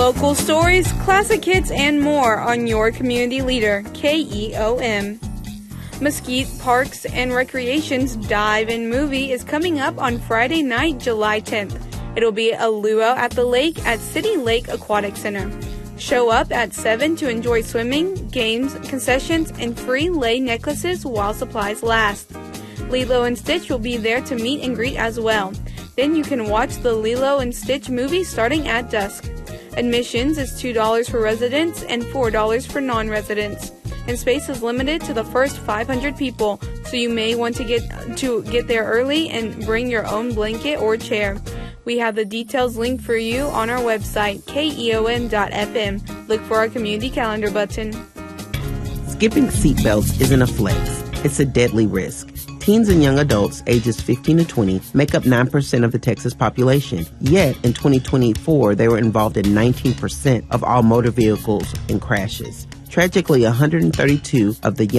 Local stories, classic hits, and more on your community leader, KEOM. Mesquite Parks and Recreation's Dive-In movie is coming up on Friday night, July 10th. It'll be a luau at the lake at City Lake Aquatic Center. Show up at 7 to enjoy swimming, games, concessions, and free lei necklaces while supplies last. Lilo and Stitch will be there to meet and greet as well. Then you can watch the Lilo and Stitch movie starting at dusk. Admissions is $2 for residents and $4 for non-residents. And space is limited to the first 500 people, so you may want to get there early and bring your own blanket or chair. We have the details linked for you on our website, keom.fm. Look for our community calendar button. Skipping seatbelts isn't a flex. It's a deadly risk. Teens and young adults ages 15 to 20 make up 9% of the Texas population. Yet, in 2024, they were involved in 19% of all motor vehicles and crashes. Tragically, 132 of the young